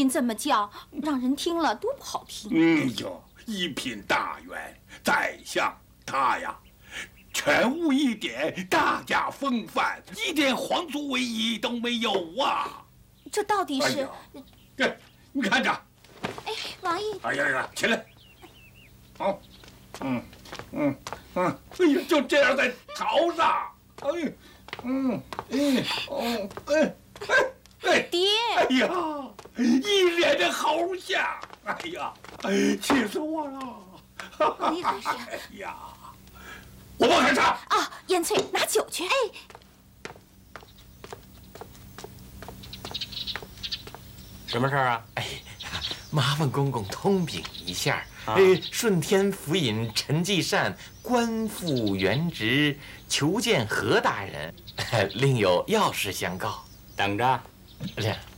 您这么叫，让人听了多不好听。 一品大员，宰相他呀，全无一点大家风范，一点皇族威仪都没有啊！ 这到底是？ 这你看着。 哎，王爷。 哎呀，起来。好，哎呀，就这样在朝上。 爹。 哎呀，一脸的猴相。哎呀，气死我了！ 王爷何事？ 哎呀，我不喝茶。 啊，燕翠，拿酒去。哎， 什么事儿啊？ 哎，麻烦公公通禀一下。顺天府尹陈继善官复原职，求见何大人，另有要事相告。 等着。